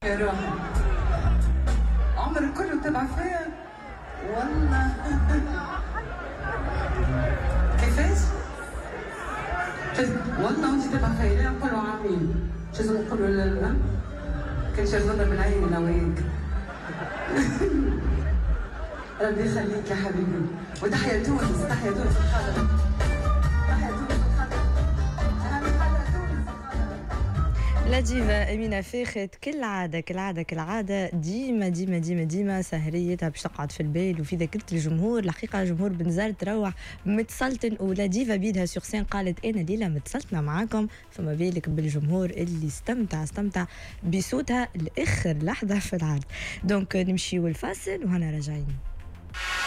يا روحي عمرك كله تبع فيها والله. كيفاش؟ والله وانت تبع فيها لا نقولوا عامين لازم نقولوا لا كان شايفنا بالعين نواياك. ربي يخليك يا حبيبي وتحيا تونس تحيا تونس الخضراء تحيا تونس الخضراء لا ديفا أمينة فاخت كالعادة ديما سهريتها باش تقعد في البال وفي ذاكرة الجمهور. الحقيقة الجمهور بنزار تروح متسلطن ولا ديفا بيدها سور سين قالت أنا ليلة متسلطنة معاكم، فما بالك بالجمهور اللي استمتع بصوتها لآخر لحظة في العرض. دونك نمشيو الفاصل وهنا راجعين.